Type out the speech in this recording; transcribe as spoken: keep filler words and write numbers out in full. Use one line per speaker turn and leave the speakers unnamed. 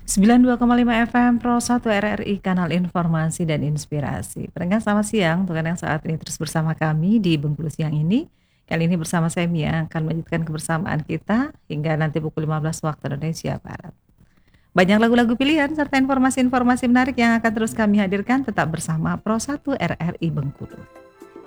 sembilan puluh dua koma lima F M Pro satu R R I, kanal informasi dan inspirasi. Pendengar selamat siang, untuk yang saat ini terus bersama kami di Bengkulu siang ini. Kali ini bersama saya Mia akan melanjutkan kebersamaan kita hingga nanti pukul lima belas waktu Indonesia Barat. Banyak lagu-lagu pilihan serta informasi-informasi menarik yang akan terus kami hadirkan, tetap bersama Pro satu R R I Bengkulu.